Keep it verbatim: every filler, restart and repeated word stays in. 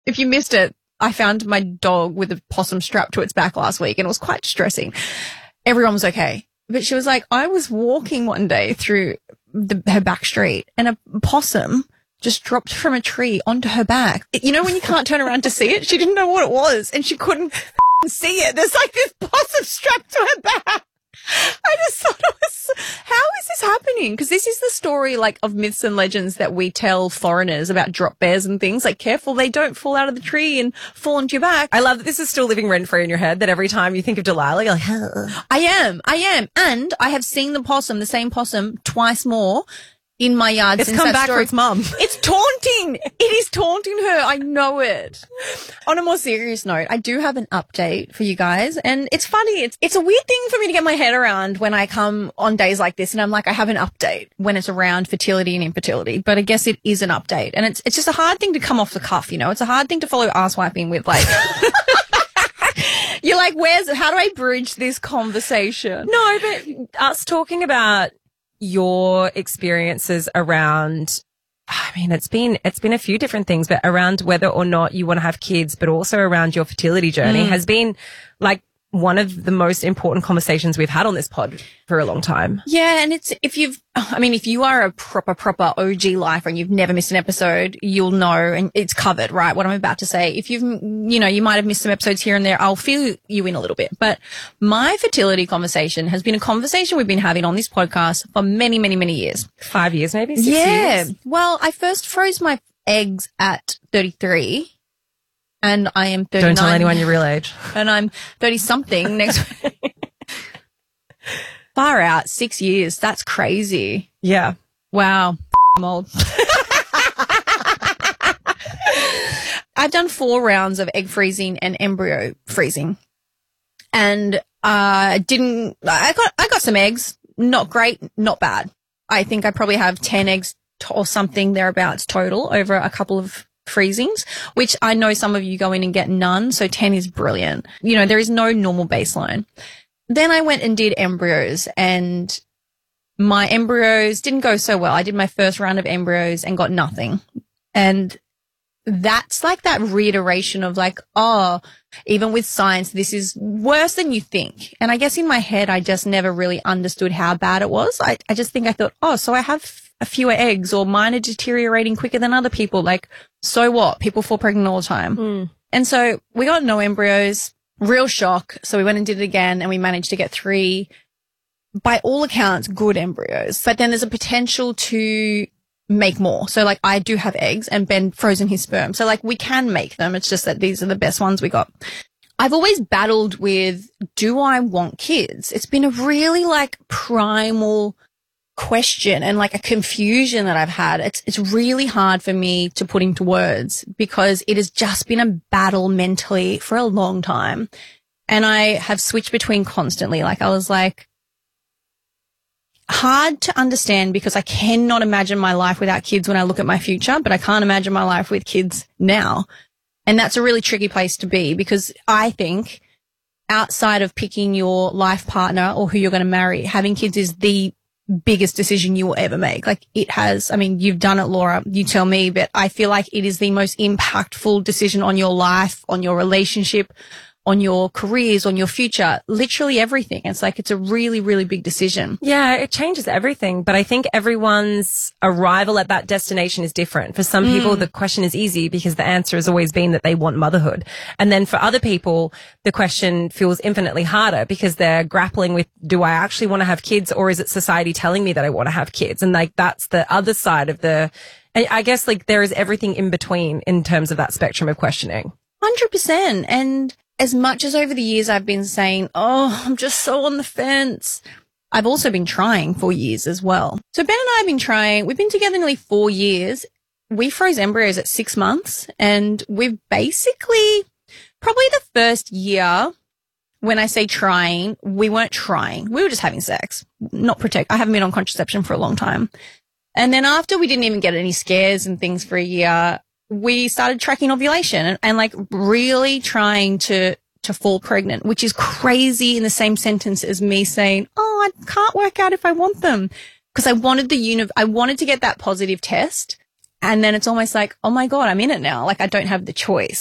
If you missed it, I found my dog with a possum strapped to its back last week and it was quite distressing. Everyone was okay. But she was like, I was walking one day through the, her back street and a possum just dropped from a tree onto her back. You know when you can't turn around to see it? She didn't know what it was and she couldn't see it. There's like this possum strapped to her back. I just thought it was, how is this happening? Because this is the story like of myths and legends that we tell foreigners about drop bears and things. Like, careful, they don't fall out of the tree and fall onto your back. I love that this is still living rent free in your head, that every time you think of Delilah, you're like, oh. I am, I am. And I have seen the possum, the same possum, twice more in my yard. It's since come that back story. for its mum. It's taunting. It is taunting her. I know it. On a more serious note, I do have an update for you guys. And it's funny. It's, it's a weird thing for me to get my head around when I come on days like this. And I'm like, I have an update when it's around fertility and infertility. But I guess it is an update. And it's, it's just a hard thing to come off the cuff, you know? It's a hard thing to follow ass wiping with, like... You're like, where's, how do I bridge this conversation? No, but us talking about your experiences around, I mean, it's been, it's been a few different things, but around whether or not you want to have kids, but also around your fertility journey mm. has been like one of the most important conversations we've had on this pod for a long time. Yeah. And it's, if you've, I mean, if you are a proper, proper O G lifer and you've never missed an episode, you'll know, and it's covered, right? What I'm about to say. If you've, you know, you might have missed some episodes here and there, I'll fill you in a little bit. But my fertility conversation has been a conversation we've been having on this podcast for many, many, many years. Five years, maybe? Six yeah. years? Well, I first froze my eggs at thirty-three. And I am thirty-nine. Don't tell anyone your real age. And I'm thirty-something next week. Far out, six years. That's crazy. Yeah. Wow. I'm old. I've done four rounds of egg freezing and embryo freezing. And I uh, didn't, I got, I got some eggs. Not great, not bad. I think I probably have ten eggs to, or something thereabouts total over a couple of freezings, which I know some of you go in and get none. So ten is brilliant. You know, there is no normal baseline. Then I went and did embryos and my embryos didn't go so well. I did my first round of embryos and got nothing. And that's like that reiteration of like, oh, even with science, this is worse than you think. And I guess in my head, I just never really understood how bad it was. I, I just think I thought, oh, so I have a fewer eggs or mine are deteriorating quicker than other people. Like, so what? People fall pregnant all the time. Mm. And so we got no embryos, real shock. So we went and did it again and we managed to get three, by all accounts, good embryos. But then there's a potential to make more. So like I do have eggs and Ben frozen his sperm. So like we can make them. It's just that these are the best ones we got. I've always battled with, do I want kids? It's been a really like primal question and like a confusion that I've had. It's, it's really hard for me to put into words because it has just been a battle mentally for a long time. And I have switched between constantly. Like I was like, hard to understand because I cannot imagine my life without kids when I look at my future, but I can't imagine my life with kids now. And that's a really tricky place to be because I think outside of picking your life partner or who you're going to marry, having kids is the biggest decision you will ever make. Like it has, I mean, you've done it, Laura, you tell me, but I feel like it is the most impactful decision on your life, on your relationship, on your careers, on your future, literally everything. It's like, it's a really, really big decision. Yeah, it changes everything. But I think everyone's arrival at that destination is different. For some mm. people, the question is easy because the answer has always been that they want motherhood. And then for other people, the question feels infinitely harder because they're grappling with, do I actually want to have kids or is it society telling me that I want to have kids? And like, that's the other side of the, I guess like there is everything in between in terms of that spectrum of questioning. one hundred percent. And as much as over the years I've been saying, oh, I'm just so on the fence, I've also been trying for years as well. So Ben and I have been trying. We've been together nearly four years. We froze embryos at six months and we've basically probably the first year when I say trying, we weren't trying. We were just having sex, not protect. I haven't been on contraception for a long time. And then after we didn't even get any scares and things for a year, we started tracking ovulation and, and like really trying to, to fall pregnant, which is crazy in the same sentence as me saying, oh, I can't work out if I want them. Cause I wanted the uni- I wanted to get that positive test. And then it's almost like, oh my God, I'm in it now. Like I don't have the choice.